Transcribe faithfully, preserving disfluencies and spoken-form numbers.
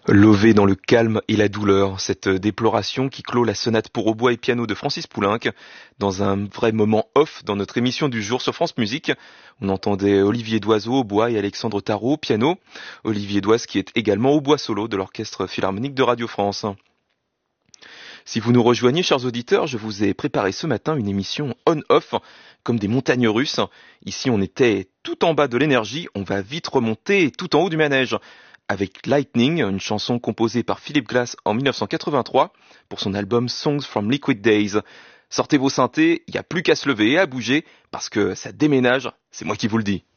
Lové dans le calme et la douleur, cette déploration qui clôt la sonate pour hautbois et piano de Francis Poulenc, dans un vrai moment off dans notre émission du jour sur France Musique. On entendait Olivier Doiseau au bois et Alexandre Tarot au piano. Olivier Doise qui est également au bois solo de l'Orchestre Philharmonique de Radio France. Si vous nous rejoignez, chers auditeurs, je vous ai préparé ce matin une émission on-off, comme des montagnes russes. Ici, on était tout en bas de l'énergie, on va vite remonter tout en haut du manège. Avec Lightning, une chanson composée par Philip Glass en dix-neuf cent quatre-vingt-trois pour son album Songs from Liquid Days. Sortez vos synthés, il n'y a plus qu'à se lever et à bouger, parce que ça déménage, c'est moi qui vous le dis.